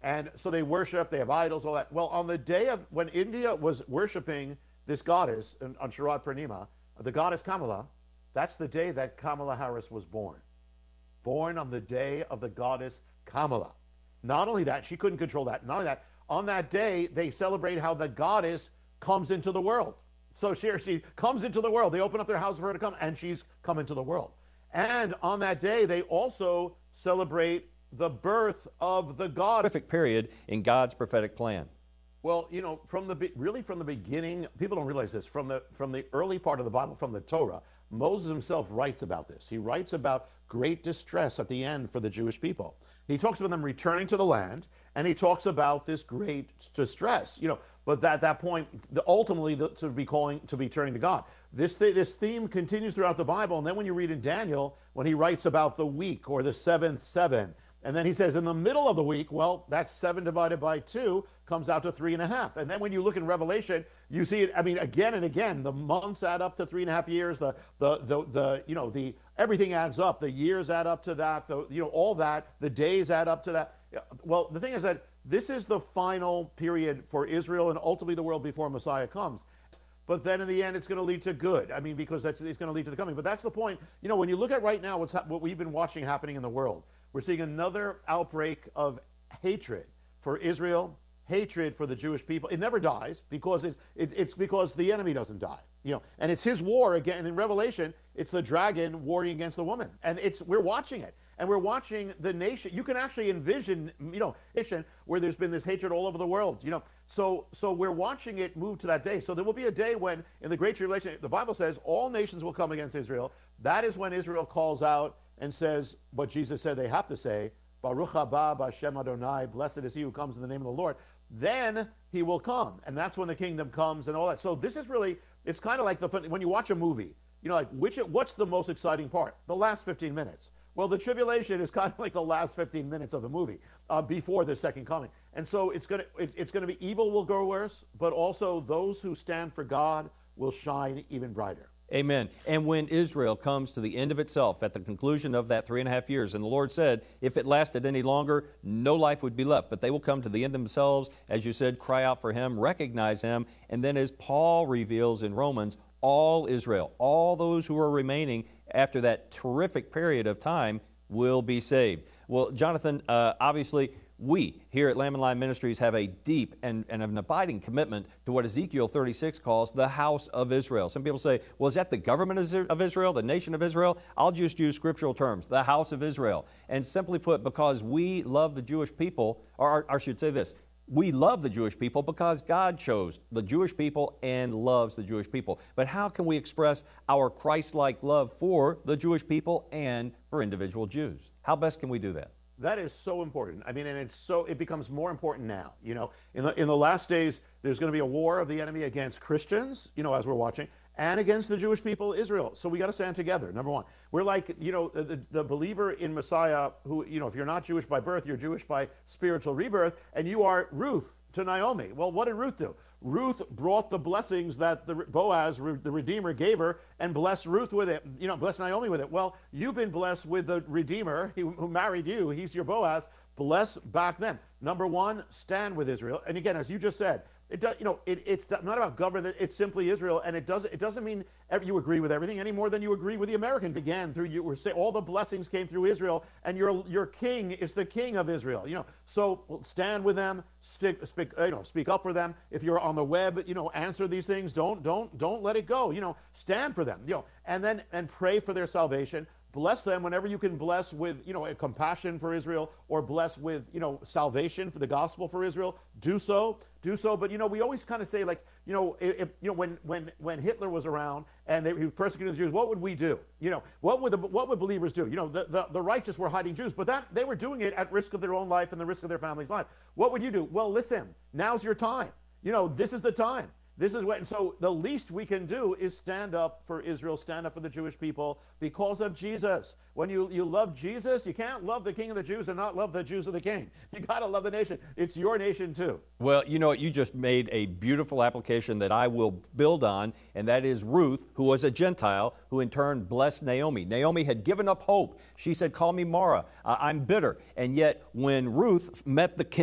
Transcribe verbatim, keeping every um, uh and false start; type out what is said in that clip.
And so they worship, they have idols, all that. Well, on the day of when India was worshiping this goddess on Sharad Purnima, the goddess Kamala, that's the day that Kamala Harris was born. Born on the day of the goddess Kamala. Not only that, she couldn't control that. Not only that, on that day, they celebrate how the goddess comes into the world. So she, she comes into the world. They open up their house for her to come, and she's come into the world. And on that day, they also celebrate the birth of the God. Perfect period in God's prophetic plan. Well, you know, from the really from the beginning, people don't realize this. From the from the early part of the Bible, from the Torah, Moses himself writes about this. He writes about great distress at the end for the Jewish people. He talks about them returning to the land, and he talks about this great distress. You know, but at that point, the, ultimately, the, to be calling to be turning to God. This th- this theme continues throughout the Bible, and then when you read in Daniel, when he writes about the week or the seventh seven. And then he says in the middle of the week, well, that's seven divided by two comes out to three and a half. And then when you look in Revelation, you see it, I mean, again and again, the months add up to three and a half years, the, the, the, the you know, the, everything adds up. The years add up to that, the, you know, all that, the days add up to that. Well, the thing is that this is the final period for Israel and ultimately the world before Messiah comes. But then in the end, it's going to lead to good. I mean, because that's, it's going to lead to the coming. But that's the point. You know, when you look at right now what's ha- what we've been watching happening in the world, we're seeing another outbreak of hatred for Israel, hatred for the Jewish people. It never dies because it's, it, it's because the enemy doesn't die. You know, and it's his war again. And in Revelation, it's the dragon warring against the woman, and it's we're watching it, and we're watching the nation. You can actually envision, you know, nation where there's been this hatred all over the world. You know, so so we're watching it move to that day. So there will be a day when, in the Great Tribulation, the Bible says all nations will come against Israel. That is when Israel calls out and says what Jesus said they have to say, Baruch haba b'Hashem Adonai, blessed is he who comes in the name of the Lord. Then he will come, and that's when the kingdom comes and all that. So this is really, it's kind of like the when you watch a movie, you know, like which what's the most exciting part? The last fifteen minutes. Well, the tribulation is kind of like the last fifteen minutes of the movie uh, before the second coming. And so it's gonna it, it's gonna be evil will grow worse, but also those who stand for God will shine even brighter. Amen. And when Israel comes to the end of itself at the conclusion of that three and a half years, and the Lord said, if it lasted any longer, no life would be left. But they will come to the end themselves, as you said, cry out for him, recognize him. And then as Paul reveals in Romans, all Israel, all those who are remaining after that terrific period of time will be saved. Well, Jonathan, uh, obviously, we here at Lamb and Lion Ministries have a deep and, and an abiding commitment to what Ezekiel thirty-six calls the house of Israel. Some people say, well, is that the government of Israel, the nation of Israel? I'll just use scriptural terms, the house of Israel. And simply put, because we love the Jewish people, or, or I should say this, we love the Jewish people because God chose the Jewish people and loves the Jewish people. But how can we express our Christ-like love for the Jewish people and for individual Jews? How best can we do that? That is so important. I mean, and it's so it becomes more important now. You know, in the in the last days, there's going to be a war of the enemy against Christians. You know, as we're watching, and against the Jewish people, Israel. So we got to stand together. Number one, we're like, you know, the, the believer in Messiah. Who, you know, if you're not Jewish by birth, you're Jewish by spiritual rebirth, and you are Ruth to Naomi. Well, what did Ruth do? Ruth brought the blessings that the Boaz, the Redeemer, gave her, and blessed Ruth with it. You know, blessed Naomi with it. Well, you've been blessed with the Redeemer who married you. He's your Boaz. Bless back them. Number one, stand with Israel. And again, as you just said, it does. You know, it, it's not about government. It's simply Israel, and it doesn't. It doesn't mean you agree with everything any more than you agree with the American. Began through you. Were say all the blessings came through Israel, and your your king is the king of Israel. You know, so stand with them. Stick, speak, you know, speak up for them. If you're on the web, you know, answer these things. Don't don't don't let it go. You know, stand for them. You know, and then and pray for their salvation. Bless them whenever you can bless with, you know, a compassion for Israel, or bless with, you know, salvation for the gospel for Israel. Do so, do so. But, you know, we always kind of say, like, you know, if, you know, when when when Hitler was around and they, he was persecuting the Jews, what would we do? You know, what would the, what would believers do? You know, the, the, the righteous were hiding Jews, but that they were doing it at risk of their own life and the risk of their family's life. What would you do? Well, listen, now's your time. You know, this is the time. This is what, and so the least we can do is stand up for Israel, stand up for the Jewish people because of Jesus. When you, you love Jesus, you can't love the King of the Jews and not love the Jews of the King. You got to love the nation. It's your nation too. Well, you know what? You just made a beautiful application that I will build on, and that is Ruth, who was a Gentile, who in turn blessed Naomi. Naomi had given up hope. She said, call me Mara. Uh, I'm bitter. And yet when Ruth met the king,